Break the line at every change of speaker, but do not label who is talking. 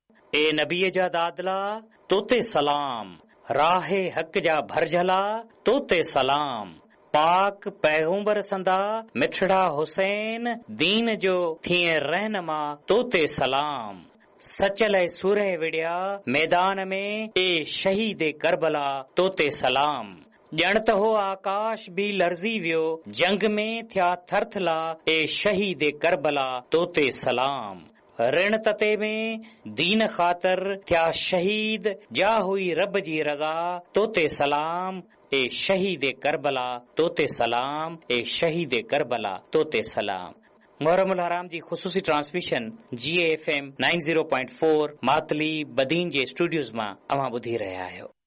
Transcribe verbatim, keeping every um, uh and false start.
ए नबीअ जा दादला तोते सलाम, राहे हक़ जा भरझला तोते सलाम, पाक पैगंबर संदा मिठड़ा हुसैन दीन जो थिए रहनमा तोते सलाम, सचल सूरह विड़िया मैदान में ए शहीद करबला तोते सलाम, ॼणत हो आकाश भी लर्ज़ी वियो जंग में थिया थरथला ए शहीद करबला तोते सलाम, ऋण तते में दीन ख़ातिर थिया शहीद जा हुई रब जी रज़ा तोते सलाम, ए शहीद करबला तोते सलाम, ए शहीद करबला तोते सलाम। मुहर्रमुल हराम जी ख़ुसूसी ट्रांसमिशन जी F M nine zero point four Matali Badin जे स्टूडियोज़ मां अवां ॿुधी रहिया आहियो।